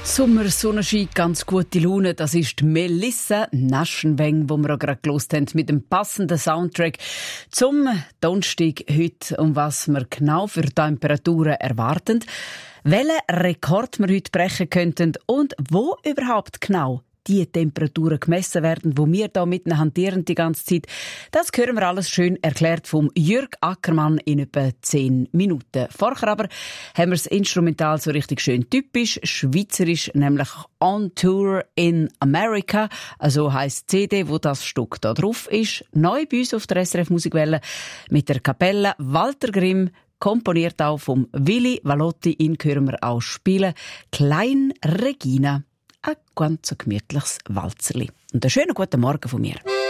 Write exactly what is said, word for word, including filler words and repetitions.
Sommer, Sonnenschein, ganz gute Laune. Das ist Melissa Naschenweng, wo wir auch gerade gehört haben, mit dem passenden Soundtrack zum Donnerstag heute, um was wir genau für Temperaturen erwarten, welchen Rekord wir heute brechen könnten und wo überhaupt genau die Temperaturen gemessen werden, wo wir da mitten hantieren die ganze Zeit. Das hören wir alles schön erklärt vom Jürg Ackermann in etwa zehn Minuten. Vorher aber haben wir das Instrumental so richtig schön typisch schweizerisch, nämlich On Tour in America. Also heisst die C D, wo das Stück da drauf ist. Neu bei uns auf der S R F Musikwelle mit der Kapelle Walter Grimm, komponiert auch vom Willi Valotti. Ihn hören wir auch spielen. Klein Regina. Ein ganz gemütliches Walzerli. Und einen schönen guten Morgen von mir.